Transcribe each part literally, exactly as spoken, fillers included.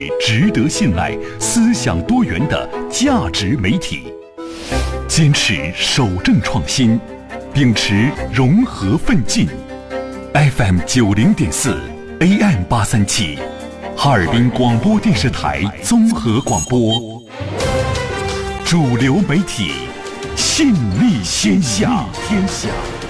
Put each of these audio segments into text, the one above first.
值得信赖、思想多元的价值媒体，坚持守正创新，秉持融合奋进。F M 九零点四 A M 八三七，哈尔滨广播电视台综合广播，主流媒体，信力天下。天下。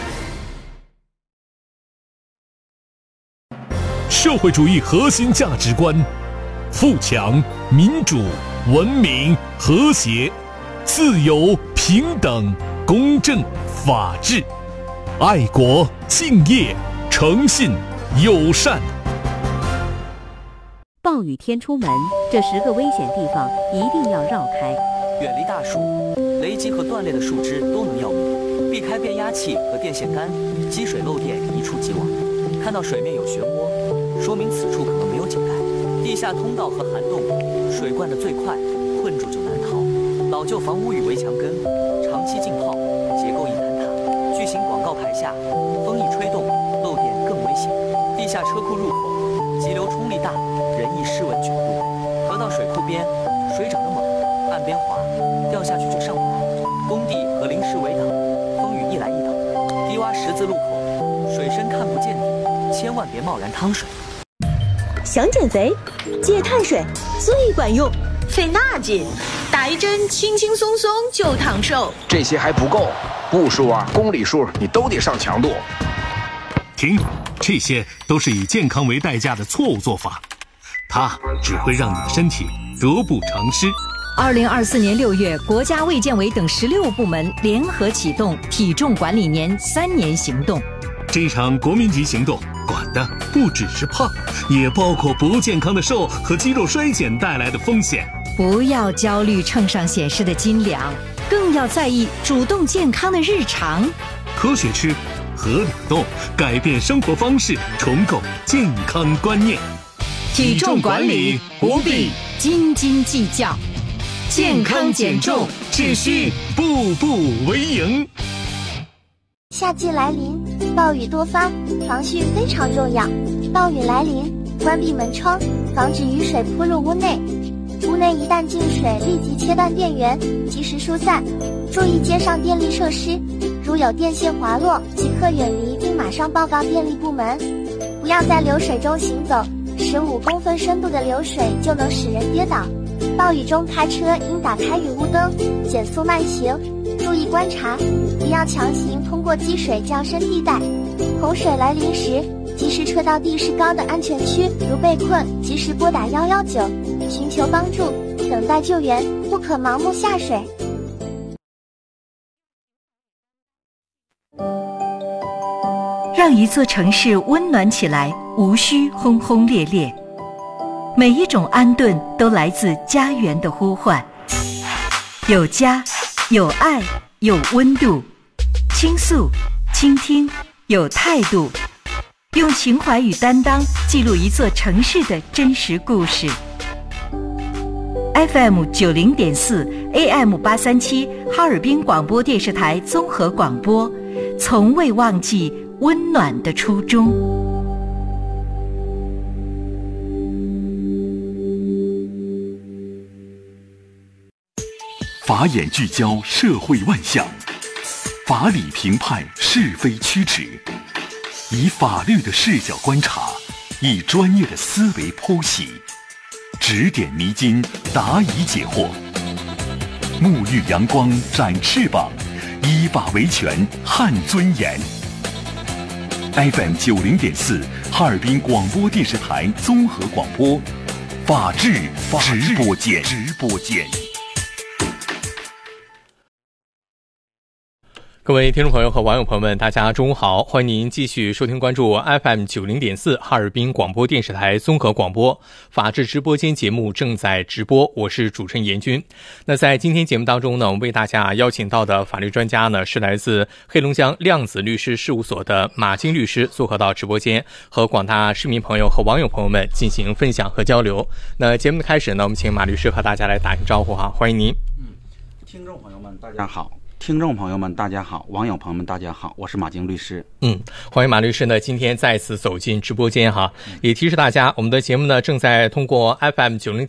社会主义核心价值观：富强、民主、文明、和谐、自由、平等、公正、法治、爱国、敬业、诚信、友善。 暴雨天出门，这十个危险地方一定要绕开。 远离大树，雷击和断裂的树枝都能要命，避开变压器和电线杆，积水漏电一触即亡。看到水面有漩涡，说明此处可能没有井盖。地下通道和涵洞，水灌得最快，困住就难逃。老旧房屋与围墙根，长期浸泡，结构易坍塌。巨型广告牌下，风一吹动，漏电更危险。地下车库入口，急流冲力大，人易失稳卷入。河道水库边，水涨得猛，岸边滑，掉下去就上不来。工地和临时围挡，风雨一来一倒。低洼十字路口，水深看不见底，千万别贸然趟水。 想减肥，戒碳水最管用， 费那劲，打一针轻轻松松就烫瘦。 这些还不够，步数啊、公里数你都得上强度。 停，这些都是以健康为代价的错误做法，它只会让你的身体得不偿失。 二零二四年六月，国家卫健委等十六部门联合启动体重管理年三年行动。 这场国民级行动管的不只是胖，也包括不健康的瘦和肌肉衰减带来的风险。 不要焦虑秤上显示的斤两，更要在意主动健康的日常。 科学吃，合理动，改变生活方式，重构健康观念。 体重管理不必斤斤计较，健康减重只需步步为营。 夏季来临，暴雨多发，防汛非常重要。暴雨来临，关闭门窗，防止雨水扑入屋内。屋内一旦进水，立即切断电源，及时疏散。注意街上电力设施，如有电线滑落，即刻远离并马上报告电力部门。不要在流水中行走，十五公分深度的流水就能使人跌倒。暴雨中开车应打开雨雾灯，减速慢行，注意观察，不要强行通过积水较深地带。洪水来临时，及时撤到地势高的安全区，如被困，及时拨打一一九，寻求帮助，等待救援，不可盲目下水。 让一座城市温暖起来，无需轰轰烈烈。每一种安顿都来自家园的呼唤，有家，有爱，有温度，倾诉，倾听，有态度，用情怀与担当记录一座城市的真实故事。F M 九零点四 A M 八三七，哈尔滨广播电视台综合广播，从未忘记温暖的初衷。 法眼聚焦社会万象，法理评判是非曲直，以法律的视角观察，以专业的思维剖析，指点迷津，答疑解惑，沐浴阳光，展翅膀，依法维权，撼尊严。F M 九零点四，哈尔滨广播电视台综合广播，法治直播间。直播间。 各位听众朋友和网友朋友们，大家中午好，欢迎您继续收听关注 F M 九零点四 哈尔滨广播电视台综合广播法治直播间节目正在直播，我是主持人严军。那在今天节目当中呢，我们为大家邀请到的法律专家呢，是来自黑龙江量子律师事务所的马金律师，做客到直播间，和广大市民朋友和网友朋友们进行分享和交流。那节目的开始呢，我们请马律师和大家来打一个招呼哈，欢迎您。 嗯，听众朋友们，大家好。 听众朋友们大家好，网友朋友们大家好，我是马京律师。 嗯，欢迎马律师呢今天再次走进直播间哈，也提示大家我们的节目呢正在通过 F M 九十